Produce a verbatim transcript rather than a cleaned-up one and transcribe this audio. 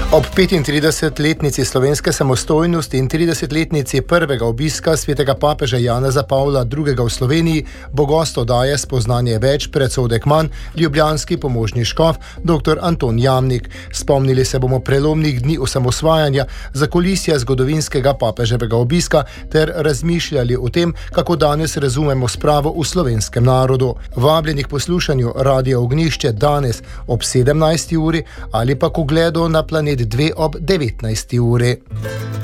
Ob petintridesetletnici slovenske samostojnosti in tridesetletnici prvega obiska svetega papeža Janeza Pavla drugega. v Sloveniji bo gost oddaje Spoznanje več, predsodek manj, ljubljanski pomožni škof dr. Anton Jamnik. Spomnili se bomo prelomnih dni osamosvajanja, zakulisja zgodovinskega papeževega obiska ter razmišljali o tem, kako danes razumemo spravo v slovenskem narodu. Vabljeni k poslušanju Radia Ognjišče danes ob sedemnajsti uri ali pa k ogledu na Planet dve ob devetnajsti uri.